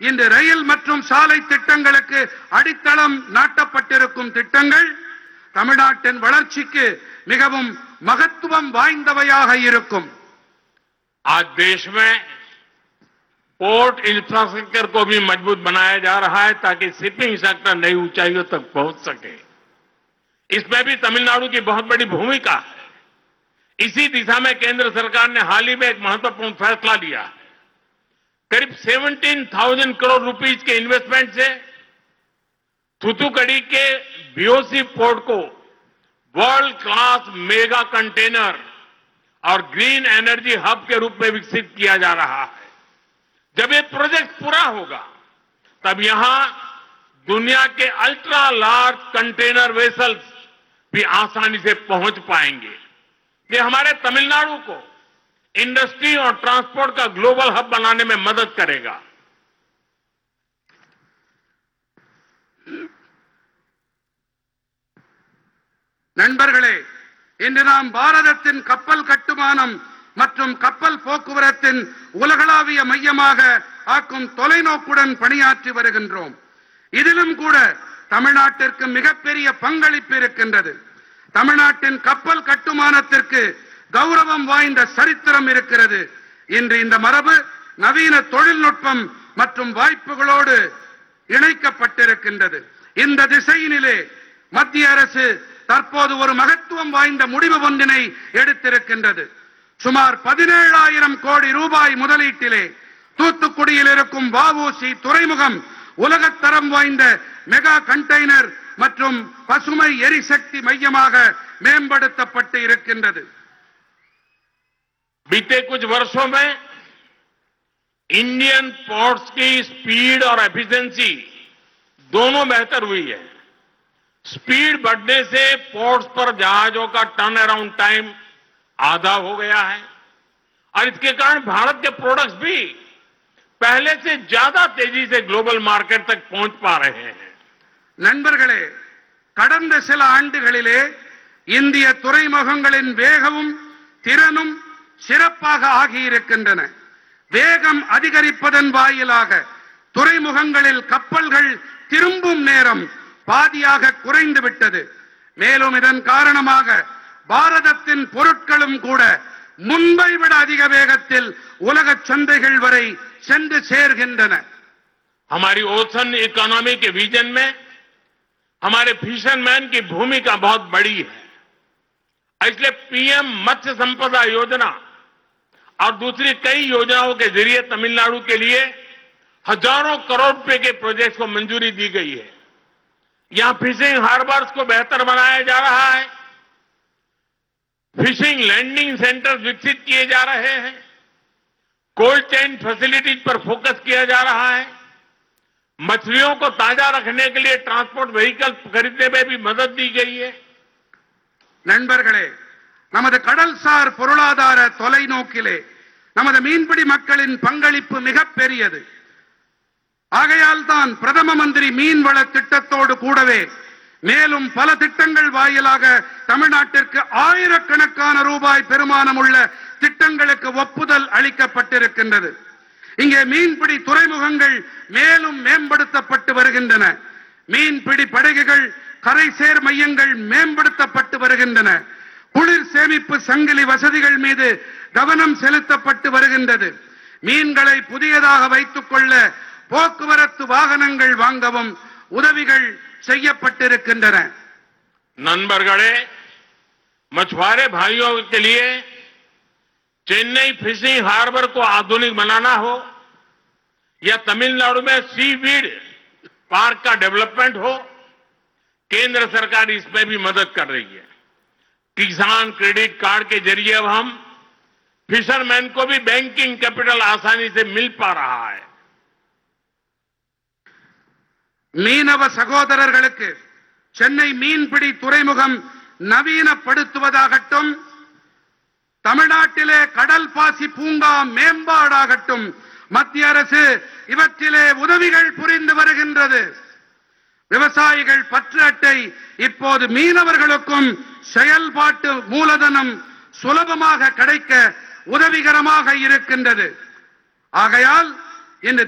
இந்த ரயில் மற்றும் சாலை திட்டங்களுக்கு அடித்தளம் நாட்டப்பட்டிருக்கும் திட்டங்கள் தமிழ்நாட்டின் வளர்ச்சிக்கு மிகவும் மகத்துவம் வாய்ந்தவையாக இருக்கும். आज देश में पोर्ट इंफ्रास्ट्रक्चर को भी मजबूत बनाया जा रहा है ताकि शिपिंग सेक्टर नई ऊंचाइयों तक पहुंच सके. इसमें भी तमिलनाडु की बहुत बड़ी भूमिका है. इसी दिशा में केंद्र सरकार ने हाल ही में एक महत्वपूर्ण फैसला लिया. करीब 17,000 करोड़ रुपीस के इन्वेस्टमेंट से थूथुकुडी के बीओसी पोर्ट को वर्ल्ड क्लास मेगा कंटेनर और ग्रीन एनर्जी हब के रूप में विकसित किया जा रहा है. जब ये प्रोजेक्ट पूरा होगा तब यहां दुनिया के अल्ट्रा लार्ज कंटेनर वेसल्स भी आसानी से पहुंच पाएंगे. ये हमारे तमिलनाडु को इंडस्ट्री और ट्रांसपोर्ट का ग्लोबल हब बनाने में मदद करेगा. நண்பர்களே, இன்று நாம் பாரதத்தின் கப்பல் கட்டுமானம் மற்றும் கப்பல் போக்குவரத்தின் உலகளாவிய மையமாக ஆக்கும் தொலைநோக்குடன் பணியாற்றி வருகின்றோம். இதிலும் கூட தமிழ்நாட்டிற்கு மிகப்பெரிய பங்களிப்பு இருக்கின்றது. தமிழ்நாட்டின் கப்பல் கட்டுமானத்திற்கு கௌரவம் வாய்ந்த சரித்திரம் இருக்கிறது. இன்று இந்த மரபு நவீன தொழில்நுட்பம் மற்றும் வாய்ப்புகளோடு இணைக்கப்பட்டிருக்கின்றது. இந்த திசையினிலே மத்திய அரசு தற்போது ஒரு மகத்துவம் வாய்ந்த முடிவு ஒன்றினை எடுத்திருக்கின்றது. சுமார் 17,000 கோடி ரூபாய் முதலீட்டிலே தூத்துக்குடியில் இருக்கும் வஉசி துறைமுகம் உலகத்தரம் வாய்ந்த மெகா கண்டெய்னர் மற்றும் பசுமை எரிசக்தி மையமாக மேம்படுத்தப்பட்டு இருக்கின்றது. बीते कुछ वर्षों में इंडियन पोर्ट्स की स्पीड और एफिशिएंसी दोनों बेहतर हुई है. स्पीड बढ़ने से पोर्ट्स पर जहाजों का टर्न अराउंड टाइम आधा हो गया है और इसके कारण भारत के प्रोडक्ट्स भी पहले से ज्यादा तेजी से ग्लोबल मार्केट तक पहुंच पा रहे हैं. நண்பர்களே, கடந்த சில ஆண்டுகளிலே இந்திய துறைமுகங்களின் வேகமும் திறனும் சிறப்பாக ஆகியிருக்கின்றன. வேகம் அதிகரிப்பதன் வாயிலாக துறைமுகங்களில் கப்பல்கள் திரும்பும் நேரம் பாதியாக குறைந்து விட்டது. மேலும் இதன் காரணமாக பாரதத்தின் பொருட்களும் கூட முன்பை விட அதிக வேகத்தில் உலக சந்தைகள் வரை சென்று சேர்கின்றன. हमारी ओशन इकोनॉमी के विजन में हमारे फिशरमैन की भूमिका बहुत बड़ी है. इसलिए पीएम मत्स्य संपदा योजना और दूसरी कई योजनाओं के जरिए तमिलनाडु के लिए हजारों करोड़ रुपए के प्रोजेक्ट्स को मंजूरी दी गई है. यहां फिशिंग हार्बर्स को बेहतर बनाया जा रहा है. फिशिंग लैंडिंग सेंटर विकसित किए जा रहे हैं. कोल्ड चेन फैसिलिटीज पर फोकस किया जा रहा है. मछलियों को ताजा रखने के लिए ट्रांसपोर्ट व्हीकल खरीदने में भी मदद दी गई है. நண்பர்களே, நமது கடல்சார் பொருளாதார தொலைநோக்கிலே நமது மீன்பிடி மக்களின் பங்களிப்பு மிகப் பெரியது. ஆகையால் தான் பிரதம மந்திரி மீன்வள திட்டத்தோடு கூடவே மேலும் பல திட்டங்கள் வாயிலாக தமிழ்நாட்டிற்கு ஆயிரக்கணக்கான ரூபாய் பெருமானம் உள்ள திட்டங்களுக்கு ஒப்புதல் அளிக்கப்பட்டிருக்கின்றது. இங்கே மீன்பிடி துறைமுகங்கள் மேலும் மேம்படுத்தப்பட்டு வருகின்றன. மீன்பிடி படகுகள் கரைசேர் மையங்கள் மேம்படுத்தப்பட்டு வருகின்றன. குளிர் சேமிப்பு சங்கிலி வசதிகள் மீது கவனம் செலுத்தப்பட்டு வருகின்றது. மீன்களை புதியதாக வைத்துக் கொள்ள போக்குவரத்து வாகனங்கள் வாங்கவும் உதவிகள் செய்யப்பட்டிருக்கின்றன. नंबरगढ़े मछुआरे भाइयों के लिए चेन्नई फिशिंग हार्बर को आधुनिक बनाना हो या तमिलनाडु में सीवीड पार्क का डेवलपमेंट हो, केंद्र सरकार इसमें भी मदद कर रही है. किसान क्रेडिट कार्ड के जरिए अब हम फिशरमैन को भी बैंकिंग कैपिटल आसानी से मिल पा रहा है. மீனவ சகோதரர்களுக்கு சென்னை மீன்பிடி துறைமுகம் நவீனப்படுத்துவதாகட்டும், தமிழ்நாட்டிலே கடல் பாசி பூங்கா மேம்பாடாகட்டும், மத்திய அரசு இவற்றிலே உதவிகள் புரிந்து வருகின்றது. விவசாயிகள் பற்று அட்டை இப்போது மீனவர்களுக்கும் செயல்பாட்டு மூலதனம் சுலபமாக கிடைக்க உதவிகரமாக இருக்கின்றது. ஆகையால் இந்த